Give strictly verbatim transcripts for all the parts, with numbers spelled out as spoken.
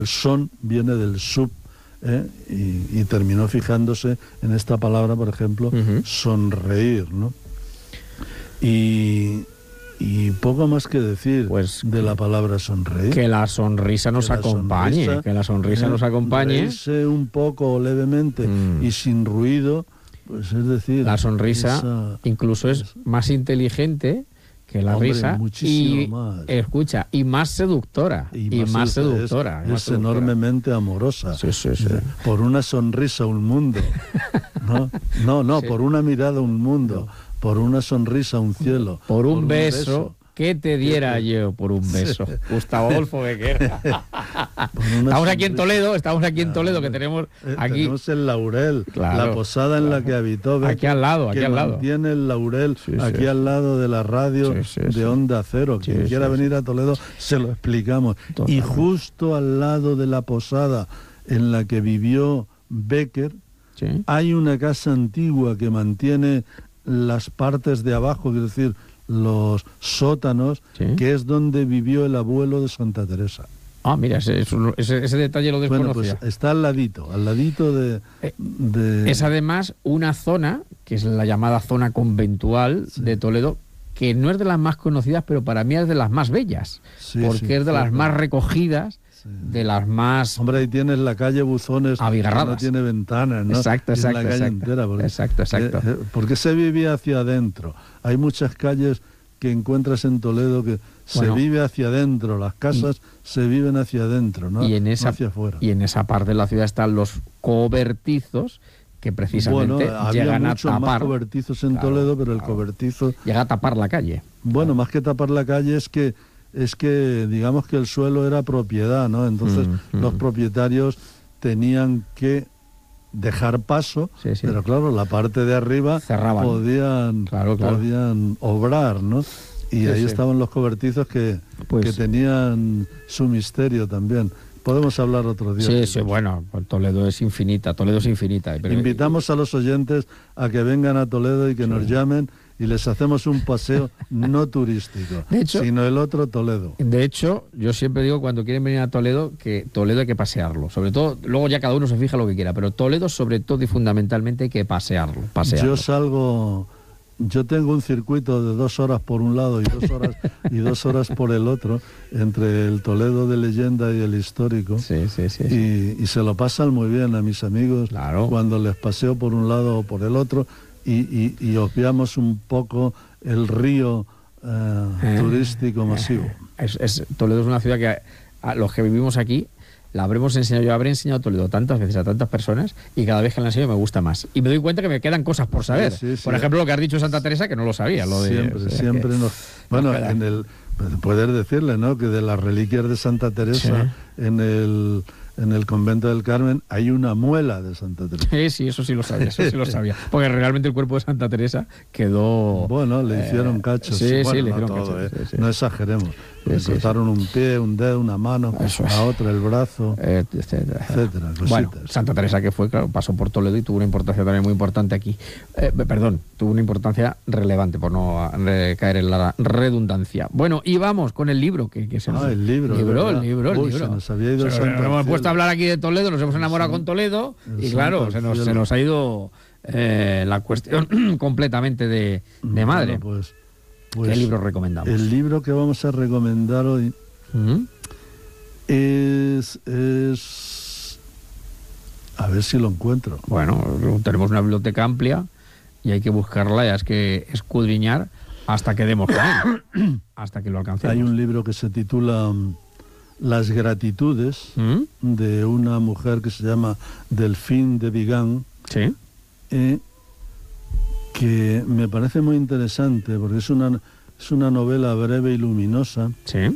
El son viene del sub, ¿eh? y, y terminó fijándose en esta palabra, por ejemplo, uh-huh. sonreír, ¿no? Y, y poco más que decir pues, de la palabra sonreír. Que la sonrisa nos que acompañe, la sonrisa, que la sonrisa eh, nos acompañe. Reírse un poco levemente mm. y sin ruido, pues es decir... La sonrisa esa, incluso es más inteligente que la hombre, risa muchísimo y más. Escucha, y más seductora y, y más, más seductora es, más es seductora. enormemente amorosa. Sí, sí, sí. Por una sonrisa un mundo, no, no, no sí. por una mirada un mundo, por una sonrisa un cielo, por un, por un beso, beso que te diera ¿Qué? yo por un beso. Sí. Gustavo Adolfo Becker. Estamos sonrisa. aquí en Toledo, estamos aquí en Toledo, que tenemos aquí... Tenemos el Laurel, claro, la posada en claro. la que habitó Becker, aquí al lado, aquí que al lado. mantiene el Laurel sí, aquí sí. al lado de la radio sí, sí, de sí. Onda Cero. Sí, Quien sí, quiera sí. venir a Toledo, se lo explicamos. Totalmente. Y justo al lado de la posada en la que vivió Becker, sí. hay una casa antigua que mantiene las partes de abajo, es decir, los sótanos, sí. que es donde vivió el abuelo de Santa Teresa. Ah, mira, ese, ese, ese detalle lo desconocía. Bueno, pues está al ladito, al ladito de, eh, de... Es además una zona, que es la llamada zona conventual sí. de Toledo, que no es de las más conocidas, pero para mí es de las más bellas, sí, porque sí, es de las sí, más recogidas, sí. de las más... Hombre, ahí tienes la calle Buzones, abigarradas. que no tiene ventanas, ¿no? Exacto, exacto. Es la calle exacto, entera. Porque, exacto, exacto. Eh, eh, porque se vivía hacia adentro. Hay muchas calles que encuentras en Toledo que bueno, se vive hacia adentro, las casas y, se viven hacia adentro, ¿no? Y en esa, no hacia afuera. Y en esa parte de la ciudad están los cobertizos, que precisamente bueno, llegan había a tapar... más cobertizos en claro, Toledo, pero el claro. cobertizo... Llega a tapar la calle. Bueno, claro. más que tapar la calle es que, es que digamos que el suelo era propiedad, ¿no? Entonces mm, los mm. propietarios tenían que dejar paso, sí, sí. pero claro, la parte de arriba cerraban. Podían, claro, claro. podían obrar, ¿no? Y sí, ahí sí. estaban los cobertizos que, pues, que tenían su misterio también. Podemos hablar otro día. Sí, sí, bueno, Toledo es infinita, Toledo es infinita. Pero... Invitamos a los oyentes a que vengan a Toledo y que sí. nos llamen y les hacemos un paseo no turístico, de hecho, sino el otro Toledo. De hecho, yo siempre digo cuando quieren venir a Toledo que Toledo hay que pasearlo. Sobre todo, luego ya cada uno se fija lo que quiera, pero Toledo sobre todo y fundamentalmente hay que pasearlo. pasearlo. Yo salgo... Yo tengo un circuito de dos horas por un lado y dos horas y dos horas por el otro, entre el Toledo de leyenda y el histórico. Sí, sí, sí, y, sí. y se lo pasan muy bien a mis amigos claro. cuando les paseo por un lado o por el otro y, y, y obviamos un poco el río eh, eh, turístico masivo. Es, es, Toledo es una ciudad que a, a los que vivimos aquí la habremos enseñado, yo habré enseñado Toledo tantas veces a tantas personas y cada vez que la enseño me gusta más. Y me doy cuenta que me quedan cosas por saber. Sí, sí, sí. Por ejemplo, lo que has dicho de Santa Teresa, que no lo sabía. Lo de, siempre, o sea, siempre que, nos... Bueno, nos en el... Poder decirle, ¿no?, que de las reliquias de Santa Teresa sí. en el... en el convento del Carmen hay una muela de Santa Teresa. Sí, sí, eso sí lo sabía, eso sí lo sabía. Porque realmente el cuerpo de Santa Teresa quedó... Bueno, le hicieron eh, cachos. Sí, bueno, sí, le no hicieron todo, cachos. Eh. Sí, sí. No exageremos. Sí, sí, cortaron sí. un pie, un dedo, una mano, eso es. a otra el brazo, eh, etcétera, etcétera. Cositas. Bueno, Santa Teresa, que fue, claro, pasó por Toledo y tuvo una importancia también muy importante aquí. Eh, perdón, tuvo una importancia relevante, por no caer en la redundancia. Bueno, y vamos con el libro. Que, que se nos... Ah, el libro. libro el libro, el Uy, libro. Se nos había ido se nos, nos hemos puesto a hablar aquí de Toledo, nos hemos enamorado con Toledo y claro, se nos, se nos ha ido eh, la cuestión completamente de, de madre. Bueno, pues, pues, ¿qué libro recomendamos? El libro que vamos a recomendar hoy ¿Mm? es, es... A ver si lo encuentro. Bueno, tenemos una biblioteca amplia y hay que buscarla y hay que escudriñar hasta que demos con él, hasta que lo alcancemos. Hay un libro que se titula Las gratitudes, ¿Mm? de una mujer que se llama Delphine de Vigan, sí. eh, que me parece muy interesante porque es una, es una novela breve y luminosa, sí.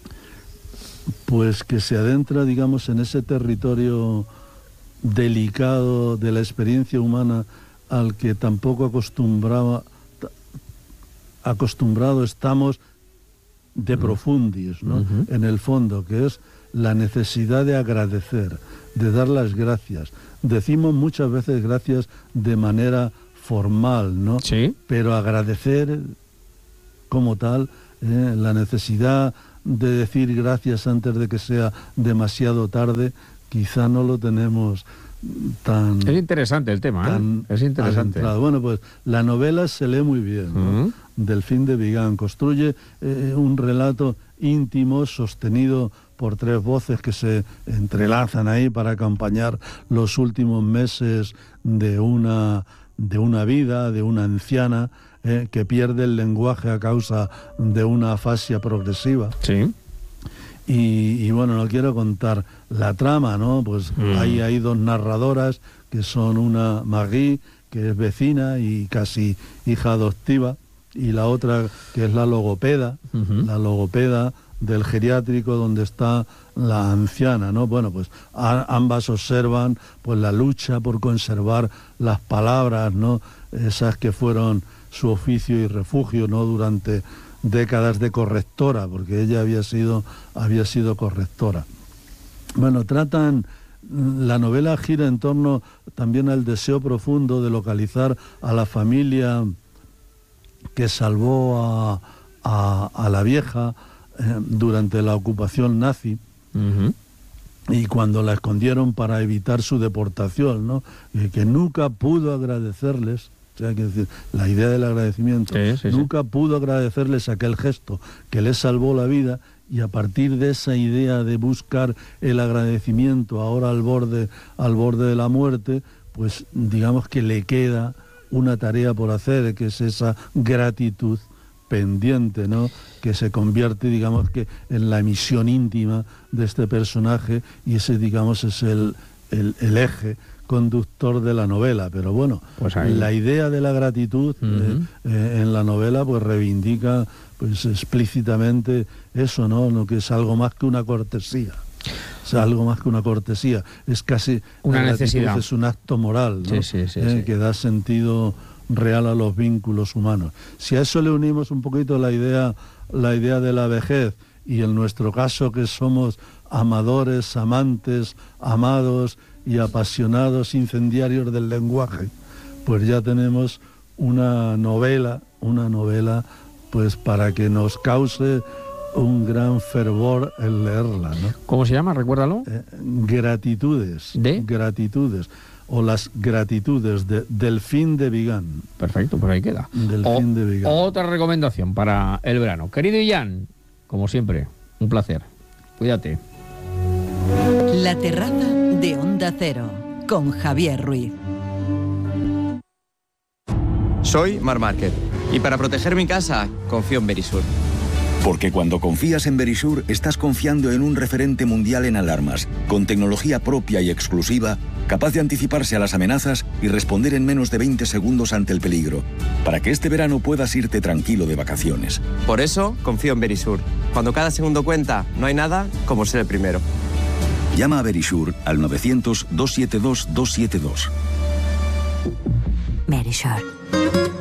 pues que se adentra, digamos, en ese territorio delicado de la experiencia humana al que tampoco acostumbraba, acostumbrado estamos de profundis, ¿no? Uh-huh. En el fondo, que es la necesidad de agradecer, de dar las gracias. Decimos muchas veces gracias de manera formal, ¿no? Sí. Pero agradecer como tal, eh, la necesidad de decir gracias antes de que sea demasiado tarde, quizá no lo tenemos tan... Es interesante el tema, tan ¿eh? Es interesante. adentrado. Bueno, pues la novela se lee muy bien, ¿no? Uh-huh. Delfín de Vigan construye eh, un relato íntimo, sostenido por tres voces que se entrelazan ahí para acompañar los últimos meses de una, de una vida, de una anciana eh, que pierde el lenguaje a causa de una afasia progresiva. Sí. Y, y bueno, no quiero contar la trama, ¿no? Pues mm. hay, hay dos narradoras que son una Maggie, que es vecina y casi hija adoptiva, y la otra que es la logopeda, uh-huh. la logopeda del geriátrico donde está la anciana, ¿no? Bueno, pues a, ambas observan pues la lucha por conservar las palabras, ¿no? Esas que fueron su oficio y refugio, ¿no? Durante décadas de correctora, porque ella había sido, había sido correctora. Bueno, tratan, la novela gira en torno también al deseo profundo de localizar a la familia que salvó a, a, a la vieja eh, durante la ocupación nazi. Uh-huh. Y cuando la escondieron para evitar su deportación, ¿no? Eh, que nunca pudo agradecerles. O sea, hay que decir, la idea del agradecimiento, sí, sí, nunca sí. pudo agradecerles aquel gesto que les salvó la vida, y a partir de esa idea de buscar el agradecimiento ahora al borde, al borde de la muerte, pues digamos que le queda una tarea por hacer, que es esa gratitud pendiente, ¿no? Que se convierte, digamos, que en la misión íntima de este personaje, y ese, digamos, es el, el, el eje conductor de la novela. Pero bueno, pues la idea de la gratitud uh-huh. eh, eh, en la novela pues reivindica pues explícitamente eso, ¿no? Lo que es algo más que una cortesía. O sea, algo más que una cortesía. Es casi una necesidad. Es un acto moral, ¿no? Sí, sí, sí, eh, sí. que da sentido real a los vínculos humanos. Si a eso le unimos un poquito la idea, la idea de la vejez, y en nuestro caso que somos amadores, amantes, amados y apasionados incendiarios del lenguaje, pues ya tenemos una novela, una novela pues para que nos cause un gran fervor el leerla, ¿no? ¿Cómo se llama? Recuérdalo. Eh, gratitudes. ¿De? Gratitudes. O las gratitudes de Delfín de Vigan. Perfecto, pues ahí queda. Delfín o, de Vigan. Otra recomendación para el verano. Querido Ian, como siempre, un placer. Cuídate. La terraza de Onda Cero, con Javier Ruiz. Soy Marc Márquez, y para proteger mi casa, confío en Verisur. Porque cuando confías en Verisur, estás confiando en un referente mundial en alarmas, con tecnología propia y exclusiva, capaz de anticiparse a las amenazas y responder en menos de veinte segundos ante el peligro, para que este verano puedas irte tranquilo de vacaciones. Por eso, confío en Verisur. Cuando cada segundo cuenta, no hay nada como ser el primero. Llama a Verisur al novecientos, doscientos setenta y dos, doscientos setenta y dos. Verisur.